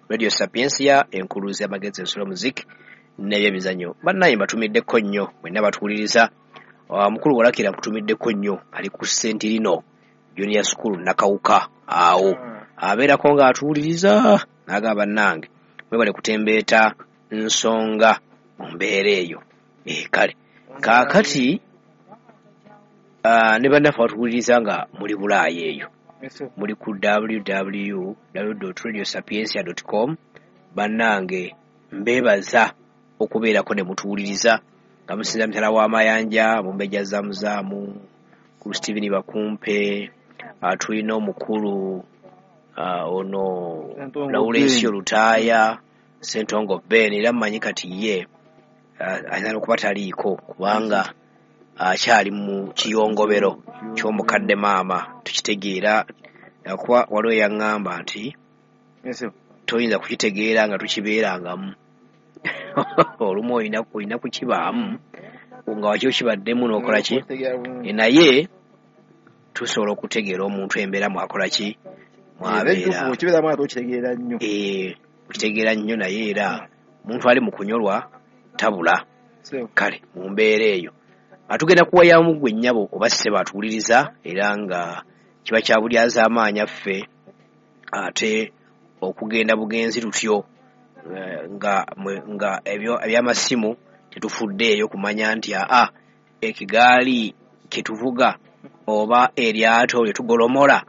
Radio Sapiensia enkuluzi amagezi ensolo muziki n'ebyemizannyo. Bannaye mbatumiddeko nnyo mwenna batuwuliriza. Mukulu Walakira nkutumiddeko nnyo ali ku Sentirino Junior School Nakawuka awo abeerako nga atuwuliriza n'agamba bannange mwebale kutembeeta nsonga mu mbeera eyo. Kale kaakati ne bannaffe batuwuliriza nga muli Bulaaya eyo muli ku www.radiosapiensia.com. bannange mbeebaza okubeerako ne mutuwuliriza nga musinza mitala w'amayanja Mumbejja Zamuzaamu ku Stephen Bakumpe tulina omukulu ono Laurencio Lutaaya Sentongo Ben era mmanyi kati ye ayina okuba taliiko kubanga akyali mu kiyongobero ky'omukadde maama tukitegeera kuba waliwo yaŋŋamba nti toyinza kukitegeera nga tukibeerangamu olumu olina kukibaamu nga wakyo kibaddemu n'okola ki naye tusobola okutegeera omuntu embeera mwakola ki mwabeera okitegeera nnyo naye era omuntu ali mu kunyolwa tabula. Kale mu mbeera eyo atugenda kuwayamu gwe nnyabo oba ssebo atuwuliriza era nga kiba kya bulyaza amaanyi affe ate okugenda bugenzi tutyo nga ebyamasimu tetufuddeeyo kumanya nti ekigaali kyetuvuga oba eryato lyetugolomola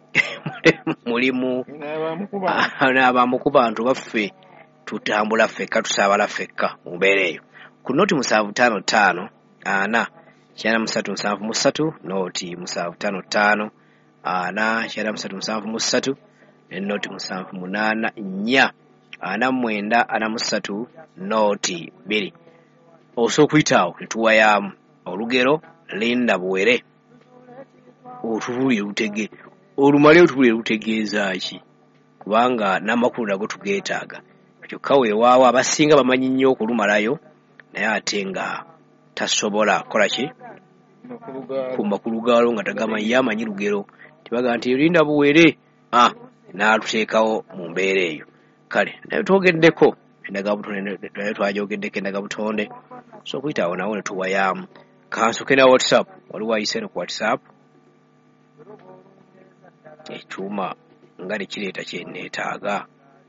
mulimu n'abamu ku bantu baffe tutambula ffekka tusaabala ffekka mu mbeera eyo. Ku noti 755 ana 9373 noti 755 ana 9373 noti 784 ana 943 noti 2. Osobola okuyitaawo ne tuwayamu olugero Linda Buwere otubulire olumale otubulire lutegeeza ki kubanga n'amakulu nago tugeetaaga kyokka weewaawo abasinga bamanyi nnyo okulumalayo naye ate nga tasobola kola ki kumba ku lugaalo nga tagamanyi yamanyi lugero tibaga nti Linda Buwere n'aluteekawo mu mbeera eyo. Kale naye twogeddeko naye twajogeddeko endagabutonde so okuyitaawo nawo ne tuwayamu kansuke na WhatsApp waliwo ayise no ku WhatsApp ekyuma nga nekireeta kyenneetaaga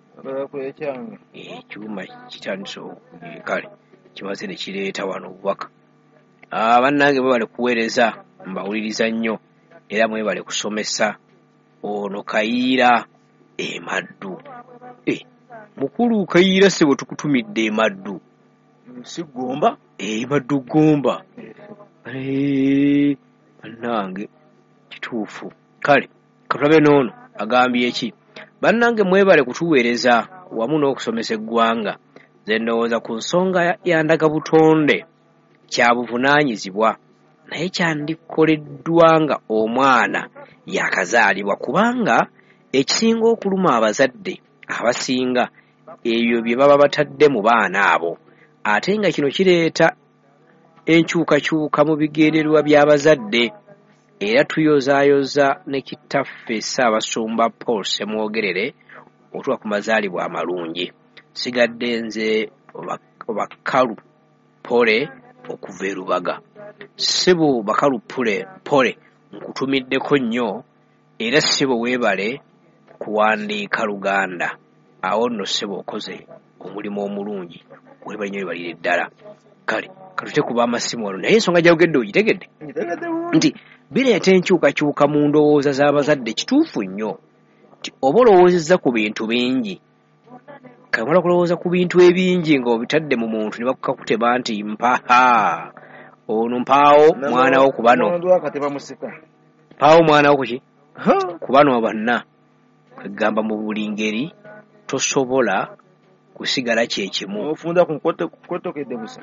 ekyuma kitandise kale kimaze ne kireeta wano obubaka. Bannange mwebale kuweereza mbawuliriza nnyo era mwebale kusomesa ono Kayiira Emaddu. Mukulu Kayiira ssebo tukutumidde Emaddu si Gomba Emaddu Gomba bannange kituufu. Kale katulabe noono agambye ki bannange mwebale kutuweereza wamu n'okusomesa eggwanga ze ndowooza ku nsonga ya ndagabutonde kya buvunaanyizibwa naye kyandikoleddwa nga omwana yakazaalibwa kubanga ekisinga okuluma abazadde abasinga ebyo bye baba batadde mu baana abo ate nga kino kireeta enkyukakyuka mu bigendererwa by'abazadde era tuyozaayoza ne kitaffe Ssaabasumba Paul Ssemwogerere otuwa ku mazaalibwa amalungi. Sigadde nze Bakalu Pole okuva e Lubaga. Ssebo Bakalu Pole nkutumiddeko nnyo era ssebo weebale kuwandiika Luganda. Awo nno ssebo okoze omulimu omulungi weebale nnyo weebalire ddala. Kale katute kuba amasimu wano naye ensonga gy'ayogedde ogitegedde nti bireeta enkyukakyuka mu ndowooza z'abazadde. Kituufu nnyo nti oba olowoozezza ku bintu bingi kamala kulowooza ku bintu ebingi ng'obitadde mu muntu ne bakukakuteba nti mpaha ono mpaawo mwana wo ku bano mpaawo mwana wo kuki ku bano bonna kwegamba mu buli ngeri tosobola kusigala kyekimu ofunda ku kotokedde busa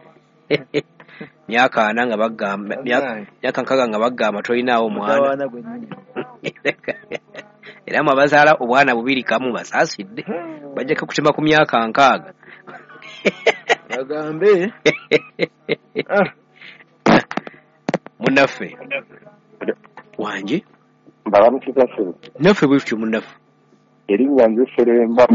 myaka 4 nga bagamba myaka 6 nga bagamba tolinaawo mwana era mwabazaala obwana bubiri kamu basaasidde bajjaka kutema ku myaka 6 bagambe munnaffe wanje mbalamukiza ssebo naffe bwe tutyo munnaffe erinnya nze Seremba